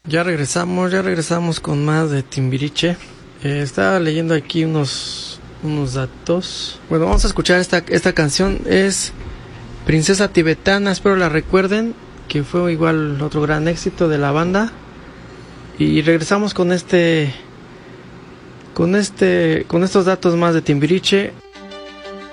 Ya regresamos con más de Timbiriche. Estaba leyendo aquí unos datos. Bueno, vamos a escuchar esta canción. Es Princesa Tibetana, espero la recuerden, que fue igual otro gran éxito de la banda. Y regresamos con estos datos más de Timbiriche.